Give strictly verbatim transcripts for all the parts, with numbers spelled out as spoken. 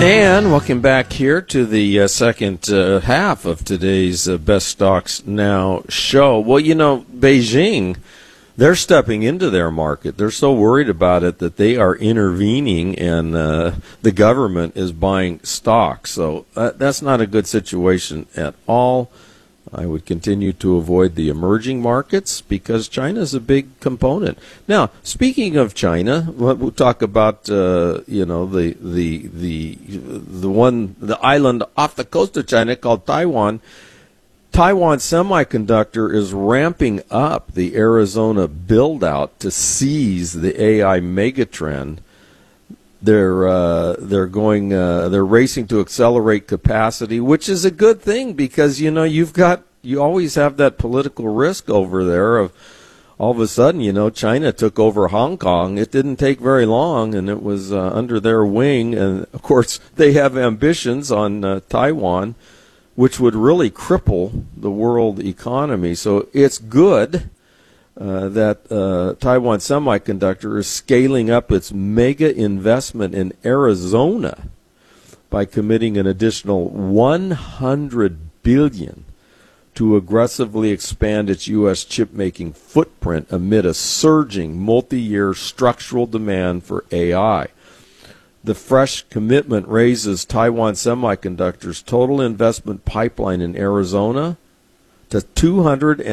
And welcome back here to the uh, second uh, half of today's uh, Best Stocks Now show. Well, you know, Beijing, they're stepping into their market. They're so worried about it that they are intervening, and uh, the government is buying stocks. So uh, that's not a good situation at all. I would continue to avoid the emerging markets because China is a big component. Now, speaking of China, we'll talk about uh, you know the the the the one the island off the coast of China called Taiwan. Taiwan Semiconductor is ramping up the Arizona build-out to seize the A I megatrend. They're uh, they're going uh, they're racing to accelerate capacity, which is a good thing because you know you've got you always have that political risk over there of all of a sudden you know China took over Hong Kong. It didn't take very long, and it was uh, under their wing. And of course they have ambitions on uh, Taiwan, which would really cripple the world economy. So it's good. Uh, that uh, Taiwan Semiconductor is scaling up its mega investment in Arizona by committing an additional one hundred billion dollars to aggressively expand its U S chip-making footprint amid a surging multi-year structural demand for A I. The fresh commitment raises Taiwan Semiconductor's total investment pipeline in Arizona to two hundred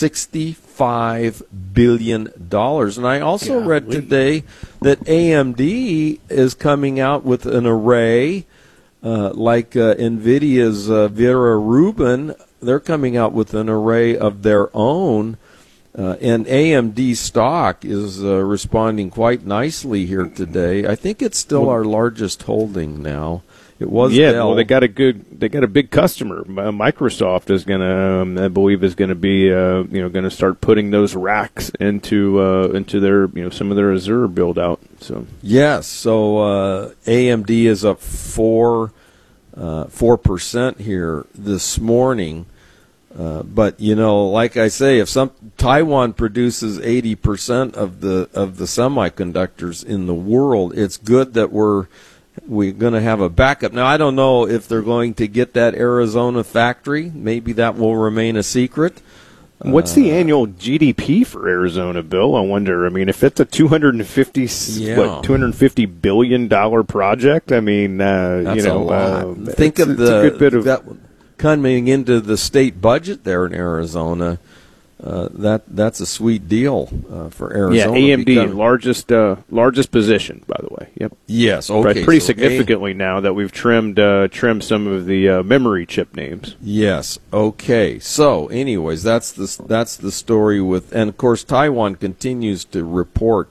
sixty-five billion dollars. And I also yeah, read today that A M D is coming out with an array uh, like uh, NVIDIA's uh, Vera Rubin. They're coming out with an array of their own. Uh, and A M D stock is uh, responding quite nicely here today. I think it's still well, our largest holding now. It was yeah. Dell. Well, they got a good, they got a big customer. Uh, Microsoft is going to, um, I believe, is going to be, uh, you know, going to start putting those racks into uh, into their, you know, some of their Azure build out. So yes, so uh, A M D is up four uh, four percent here this morning. Uh, but you know, like I say, if some Taiwan produces eighty percent of the of the semiconductors in the world, it's good that we're we're going to have a backup. Now, I don't know if they're going to get that Arizona factory. Maybe that will remain a secret. What's the uh, annual G D P for Arizona, Bill? I wonder. I mean, if it's a two hundred fifty, yeah. what, two hundred fifty billion dollar project, I mean, uh, That's you know, a lot. Uh, think of the a good bit of that coming into the state budget there in Arizona. Uh, that that's a sweet deal uh, for Arizona. Yeah, A M D because, largest uh, largest position, by the way. Yep. Yes. Okay. Right, pretty so significantly A- now that we've trimmed uh, trimmed some of the uh, memory chip names. Yes. Okay. So, anyways, that's the that's the story with, and of course, Taiwan continues to report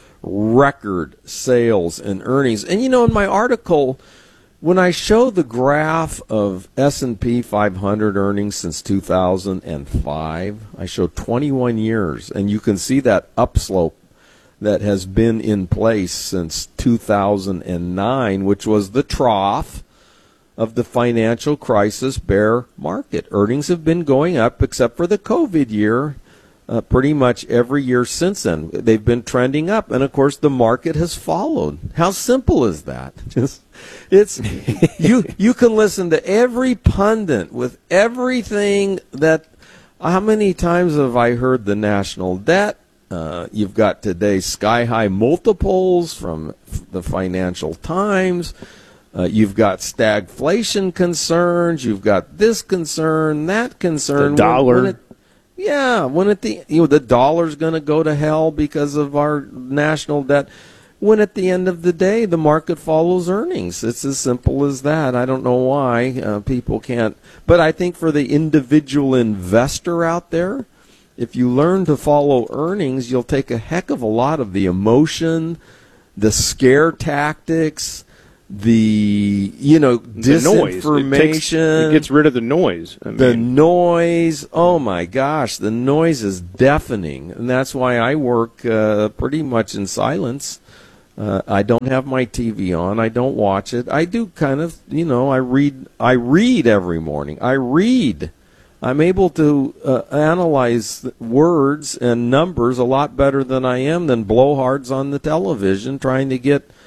record sales and earnings. And you know, in my article, when I show the graph of S and P five hundred earnings since two thousand five, I show twenty-one years, and you can see that upslope that has been in place since two thousand nine, which was the trough of the financial crisis bear market. Earnings have been going up except for the COVID year. Uh, pretty much every year since then, they've been trending up, and of course, the market has followed. How simple is that? Just, it's you. You can listen to every pundit with everything that. How many times have I heard the national debt? Uh, you've got today's sky-high multiples from the Financial Times. Uh, you've got stagflation concerns. You've got this concern, that concern. The dollar. When, when it, Yeah, when at the you know the dollar's going to go to hell because of our national debt. When at the end of the day, the market follows earnings. It's as simple as that. I don't know why uh, people can't. But I think for the individual investor out there, if you learn to follow earnings, you'll take a heck of a lot of the emotion, the scare tactics, the you know the disinformation. Noise. It, takes, it gets rid of the noise. I mean. The noise. Oh my gosh, the noise is deafening, and that's why I work uh, pretty much in silence. Uh, I don't have my T V on. I don't watch it. I do kind of, you know, I read. I read every morning. I read. I'm able to uh, analyze words and numbers a lot better than I am than blowhards on the television trying to get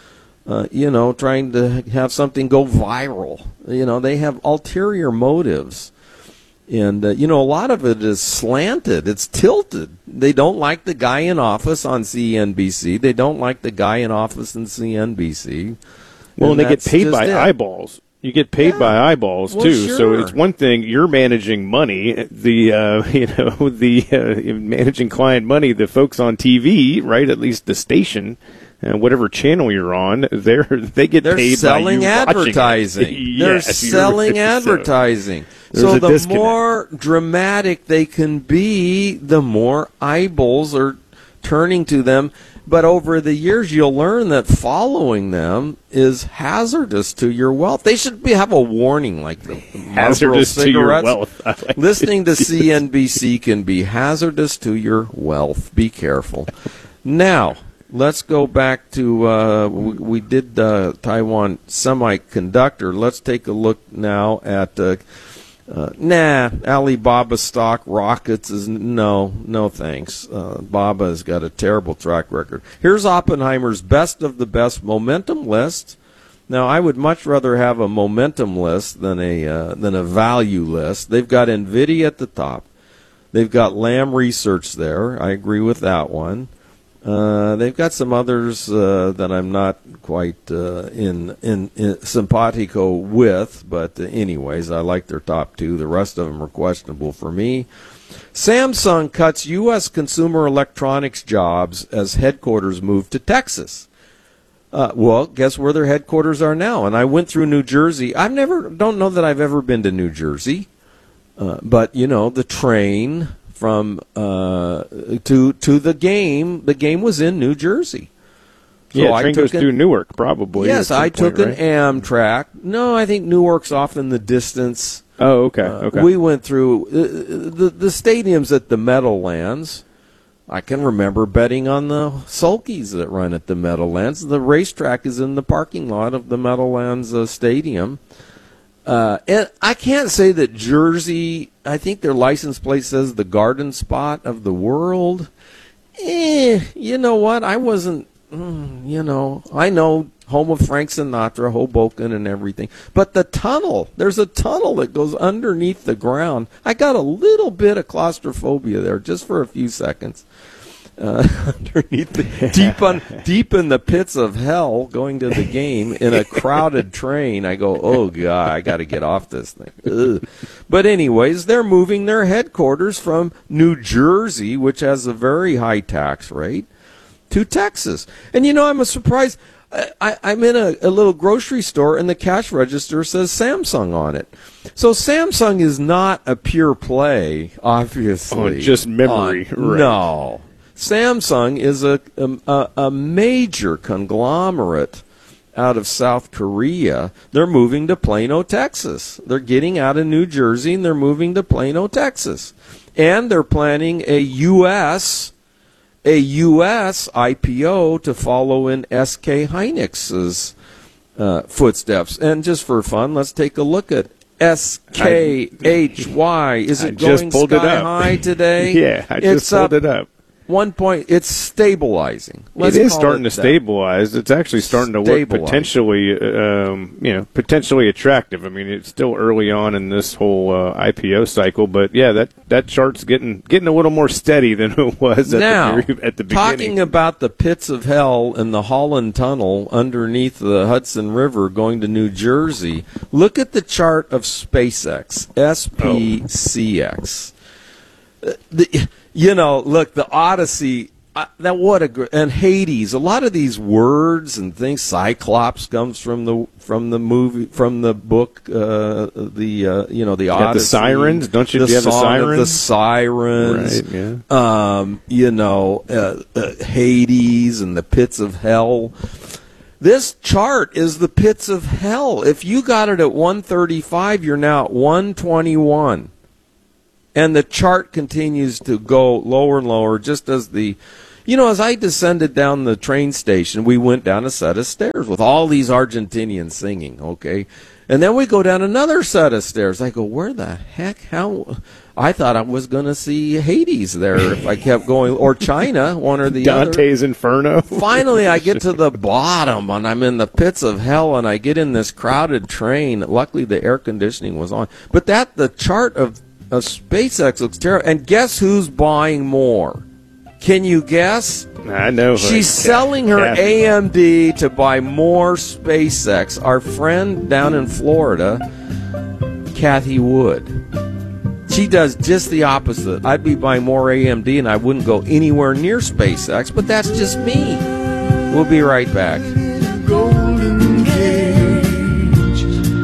uh, you know, trying to have something go viral. You know, they have ulterior motives. And, uh, you know, a lot of it is slanted. It's tilted. They don't like the guy in office on C N B C. They don't like the guy in office in C N B C. Well, and, and they get paid by it. eyeballs. You get paid yeah. by eyeballs, well, too. Sure. So it's one thing, you're managing money, the, uh, you know, the uh, managing client money, the folks on T V, right, at least the station, uh, whatever channel you're on, they're, they get they're paid selling by you advertising. yes, They're selling advertising. So, so the disconnect. more dramatic they can be, the more eyeballs are turning to them. But over the years, you'll learn that following them is hazardous to your wealth. They should be, have a warning like the hazardous to your wealth. Like Listening to C N B C can be hazardous to your wealth. Be careful. Now, let's go back to, uh, we, we did uh, Taiwan Semiconductor. Let's take a look now at, uh, uh, nah, Alibaba stock rockets is, no, no thanks. Uh, Baba has got a terrible track record. Here's Oppenheimer's best of the best momentum list. Now, I would much rather have a momentum list than a, uh, than a value list. They've got NVIDIA at the top. They've got Lam Research there. I agree with that one. Uh, they've got some others uh, that I'm not quite uh, in, in in simpatico with, but uh, anyways, I like their top two. The rest of them are questionable for me. Samsung cuts U S consumer electronics jobs as headquarters move to Texas. Uh, well, guess where their headquarters are now? And I went through New Jersey. I've never, don't know that I've ever been to New Jersey, uh, but you know, the train from uh, to to the game. The game was in New Jersey. So yeah, I train took goes an, through Newark, probably. Yes, I took point, an right? Amtrak. No, I think Newark's off in the distance. Oh, okay, Uh, okay. we went through uh, the the stadiums at the Meadowlands. I can remember betting on the sulkies that run at the Meadowlands. The racetrack is in the parking lot of the Meadowlands uh, Stadium. Uh, and I can't say that Jersey, I think their license plate says the garden spot of the world. Eh, you know what? I wasn't, mm, you know, I know home of Frank Sinatra, Hoboken and everything. But the tunnel, there's a tunnel that goes underneath the ground. I got a little bit of claustrophobia there just for a few seconds. Uh, underneath the, deep on deep in the pits of hell, going to the game in a crowded train. I go, oh god, I got to get off this thing. Ugh. But anyways, they're moving their headquarters from New Jersey, which has a very high tax rate, to Texas. And you know, I'm a surprised. I, I, I'm in a, a little grocery store, and the cash register says Samsung on it. So Samsung is not a pure play, obviously. Oh, just memory, on, right. No. Samsung is a, a a major conglomerate out of South Korea. They're moving to Plano, Texas. They're getting out of New Jersey, and they're moving to Plano, Texas. And they're planning a U S a U S I P O to follow in S K Hynix's uh, footsteps. And just for fun, let's take a look at S K H Y. Is it I going pulled sky it up. high today? Yeah, I just it's pulled up it up. One point, it's stabilizing. Let's it is call starting it to that. stabilize. It's actually starting to look Stabilize. potentially, um, you know, potentially attractive. I mean, it's still early on in this whole uh, I P O cycle, but yeah, that, that chart's getting getting a little more steady than it was at Now, the at the beginning. Talking about the pits of hell in the Holland Tunnel underneath the Hudson River going to New Jersey, look at the chart of SpaceX, S P C X. Uh, the, you know, look, the Odyssey, uh, that what a gr- and Hades. A lot of these words and things. Cyclops comes from the from the movie from the book. Uh, the uh, you know the You got Odyssey. the sirens, don't you? The Do you have the song of the sirens? sirens. Right, yeah. Um, you know, uh, uh, Hades and the pits of hell. This chart is the pits of hell. If you got it at one thirty-five, you're now at one twenty-one. And the chart continues to go lower and lower just as the, you know, as I descended down the train station, we went down a set of stairs with all these Argentinians singing, okay? And then we go down another set of stairs. I go, where the heck? How? I thought I was going to see Hades there if I kept going, or China, one or the Dante's other. Dante's Inferno. Finally, I get to the bottom, and I'm in the pits of hell, and I get in this crowded train. Luckily, the air conditioning was on. But that the chart of, of SpaceX looks terrible. And guess who's buying more? Can you guess? I know. She's selling her A M D to buy more SpaceX. Our friend down in Florida, Kathy Wood. She does just the opposite. I'd be buying more A M D and I wouldn't go anywhere near SpaceX, but that's just me. We'll be right back. Golden Gate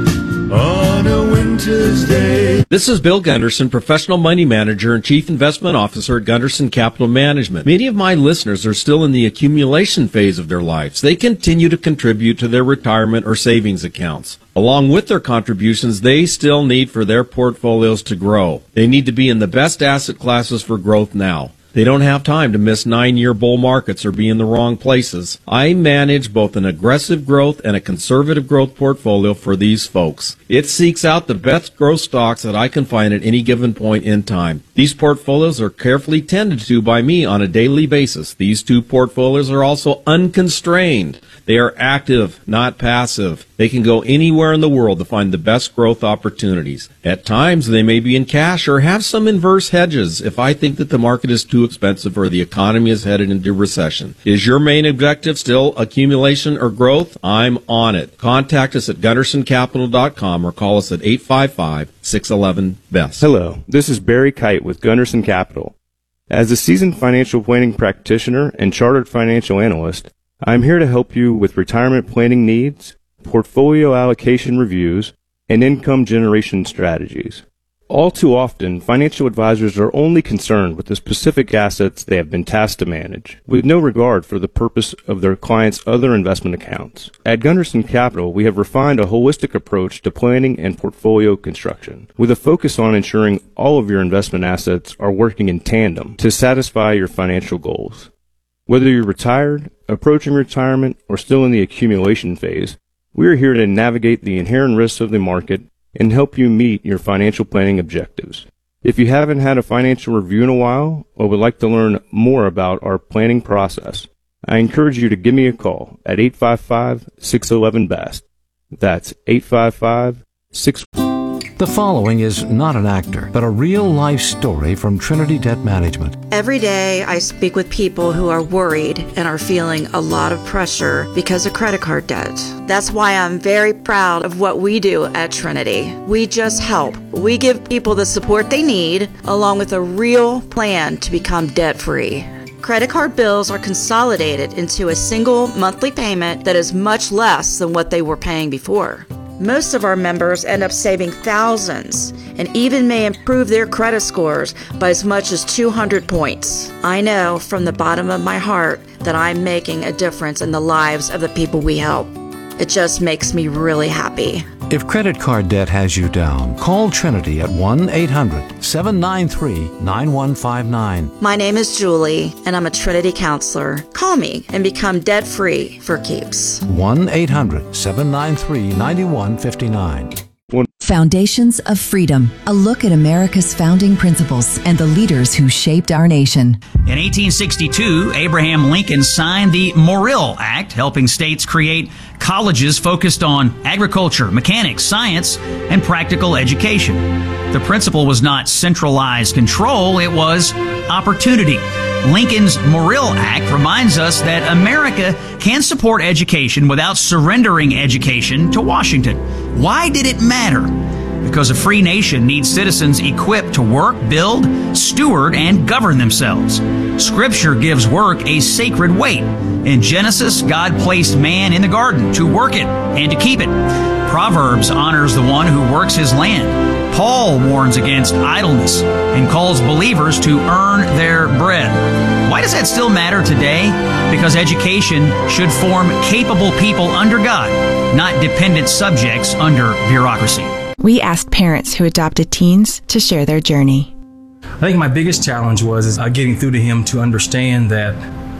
on a winter's day. This is Bill Gunderson, professional money manager and chief investment officer at Gunderson Capital Management. Many of my listeners are still in the accumulation phase of their lives. They continue to contribute to their retirement or savings accounts. Along with their contributions, they still need for their portfolios to grow. They need to be in the best asset classes for growth now. They don't have time to miss nine-year bull markets or be in the wrong places. I manage both an aggressive growth and a conservative growth portfolio for these folks. It seeks out the best growth stocks that I can find at any given point in time. These portfolios are carefully tended to by me on a daily basis. These two portfolios are also unconstrained. They are active, not passive. They can go anywhere in the world to find the best growth opportunities. At times, they may be in cash or have some inverse hedges if I think that the market is too expensive or the economy is headed into recession. Is your main objective still accumulation or growth? I'm on it. Contact us at gunderson capital dot com or call us at eight five five, six one one, B E S T. Hello, this is Barry Kite with Gunderson Capital. As a seasoned financial planning practitioner and chartered financial analyst, I'm here to help you with retirement planning needs, portfolio allocation reviews, and income generation strategies. All too often, financial advisors are only concerned with the specific assets they have been tasked to manage, with no regard for the purpose of their clients' other investment accounts. At Gunderson Capital, we have refined a holistic approach to planning and portfolio construction, with a focus on ensuring all of your investment assets are working in tandem to satisfy your financial goals. Whether you're retired, approaching retirement, or still in the accumulation phase, we are here to navigate the inherent risks of the market and help you meet your financial planning objectives. If you haven't had a financial review in a while or would like to learn more about our planning process, I encourage you to give me a call at eight five five, six one one, B E S T. That's eight five five, six one one. The following is not an actor, but a real-life story from Trinity Debt Management. Every day I speak with people who are worried and are feeling a lot of pressure because of credit card debt. That's why I'm very proud of what we do at Trinity. We just help. We give people the support they need, along with a real plan to become debt-free. Credit card bills are consolidated into a single monthly payment that is much less than what they were paying before. Most of our members end up saving thousands and even may improve their credit scores by as much as two hundred points. I know from the bottom of my heart that I'm making a difference in the lives of the people we help. It just makes me really happy. If credit card debt has you down, call Trinity at one eight hundred, seven nine three, nine one five nine. My name is Julie, and I'm a Trinity counselor. Call me and become debt-free for keeps. one eight hundred, seven nine three, nine one five nine. Foundations of Freedom, a look at America's founding principles and the leaders who shaped our nation. In eighteen sixty-two, Abraham Lincoln signed the Morrill Act, helping states create colleges focused on agriculture, mechanics, science, and practical education. The principle was not centralized control, it was opportunity. Lincoln's Morrill Act reminds us that America can support education without surrendering education to Washington. Why did it matter? Because a free nation needs citizens equipped to work, build, steward, and govern themselves. Scripture gives work a sacred weight. In Genesis, God placed man in the garden to work it and to keep it. Proverbs honors the one who works his land. Paul warns against idleness and calls believers to earn their bread. Why does that still matter today? Because education should form capable people under God, not dependent subjects under bureaucracy. We asked parents who adopted teens to share their journey. I think my biggest challenge was is, uh, getting through to him to understand that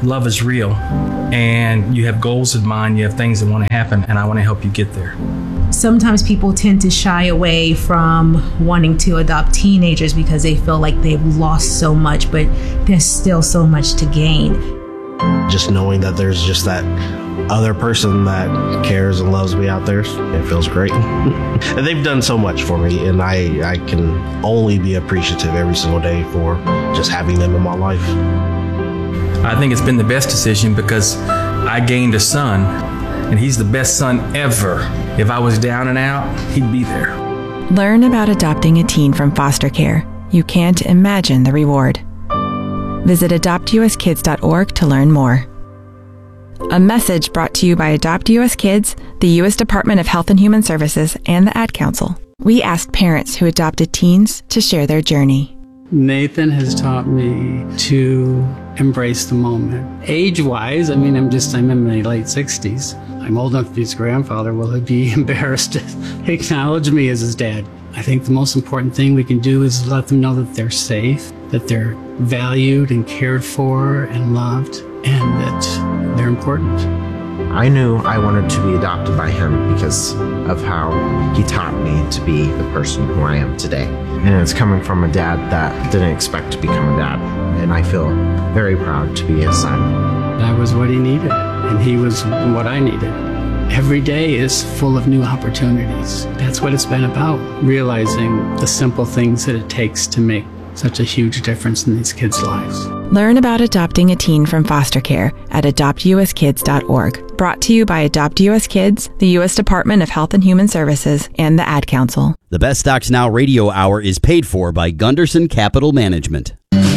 love is real, and you have goals in mind, you have things that want to happen, and I want to help you get there. Sometimes people tend to shy away from wanting to adopt teenagers because they feel like they've lost so much, but there's still so much to gain. Just knowing that there's just that other person that cares and loves me out there, it feels great. And they've done so much for me, and I, I can only be appreciative every single day for just having them in my life. I think it's been the best decision because I gained a son, and he's the best son ever. If I was down and out, he'd be there. Learn about adopting a teen from foster care. You can't imagine the reward. Visit adopt u s kids dot org to learn more. A message brought to you by Adopt U S Kids, the U S Department of Health and Human Services, and the Ad Council. We asked parents who adopted teens to share their journey. Nathan has taught me to embrace the moment. Age-wise, I mean, I'm just, I'm in my late sixties. I'm old enough to be his grandfather. Will he be embarrassed to acknowledge me as his dad? I think the most important thing we can do is let them know that they're safe, that they're valued and cared for and loved, and that they're important. I knew I wanted to be adopted by him because of how he taught me to be the person who I am today. And it's coming from a dad that didn't expect to become a dad. And I feel very proud to be his son. I was what he needed, and he was what I needed. Every day is full of new opportunities. That's what it's been about, realizing the simple things that it takes to make such a huge difference in these kids' lives. Learn about adopting a teen from foster care at adopt u s kids dot org. Brought to you by Adopt U S Kids, the U S Department of Health and Human Services, and the Ad Council. The Best Stocks Now radio hour is paid for by Gunderson Capital Management.